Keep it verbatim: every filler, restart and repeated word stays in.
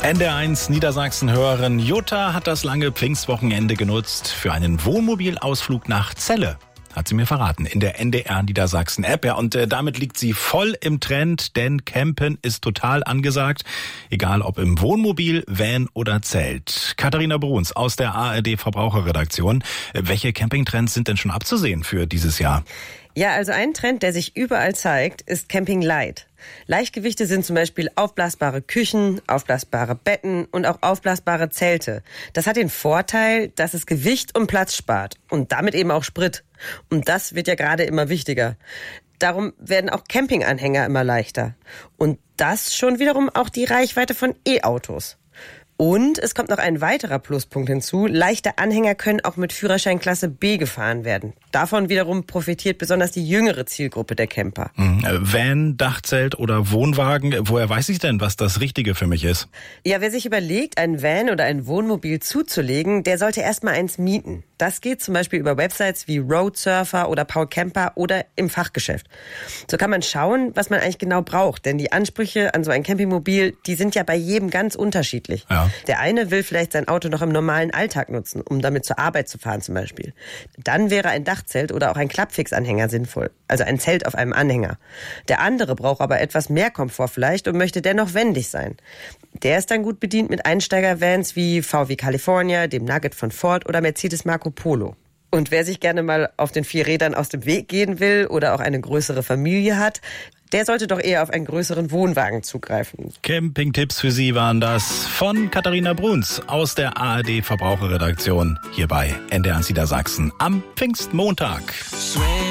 N D R eins Niedersachsen-Hörerin Jutta hat das lange Pfingstwochenende genutzt für einen Wohnmobilausflug nach Celle. Hat sie mir verraten, in der N D R Niedersachsen App. Ja, und äh, damit liegt sie voll im Trend, denn Campen ist total angesagt. Egal ob im Wohnmobil, Van oder Zelt. Katharina Bruns aus der A R D Verbraucherredaktion. Äh, welche Campingtrends sind denn schon abzusehen für dieses Jahr? Ja, also ein Trend, der sich überall zeigt, ist Camping Light. Leichtgewichte sind zum Beispiel aufblasbare Küchen, aufblasbare Betten und auch aufblasbare Zelte. Das hat den Vorteil, dass es Gewicht und Platz spart und damit eben auch Sprit. Und das wird ja gerade immer wichtiger. Darum werden auch Campinganhänger immer leichter. Und das schon wiederum auch die Reichweite von E-Autos. Und es kommt noch ein weiterer Pluspunkt hinzu. Leichte Anhänger können auch mit Führerscheinklasse B gefahren werden. Davon wiederum profitiert besonders die jüngere Zielgruppe der Camper. Mhm. Van, Dachzelt oder Wohnwagen, woher weiß ich denn, was das Richtige für mich ist? Ja, wer sich überlegt, ein Van oder ein Wohnmobil zuzulegen, der sollte erstmal eins mieten. Das geht zum Beispiel über Websites wie Roadsurfer oder Paul Camper oder im Fachgeschäft. So kann man schauen, was man eigentlich genau braucht. Denn die Ansprüche an so ein Campingmobil, die sind ja bei jedem ganz unterschiedlich. Ja. Der eine will vielleicht sein Auto noch im normalen Alltag nutzen, um damit zur Arbeit zu fahren zum Beispiel. Dann wäre ein Dachzelt oder auch ein Klappfixanhänger sinnvoll, also ein Zelt auf einem Anhänger. Der andere braucht aber etwas mehr Komfort vielleicht und möchte dennoch wendig sein. Der ist dann gut bedient mit Einsteiger-Vans wie V W California, dem Nugget von Ford oder Mercedes Marco Polo. Und wer sich gerne mal auf den vier Rädern aus dem Weg gehen will oder auch eine größere Familie hat, der sollte doch eher auf einen größeren Wohnwagen zugreifen. Campingtipps für Sie waren das von Katharina Bruns aus der A R D Verbraucherredaktion hier bei N D R eins Niedersachsen am Pfingstmontag.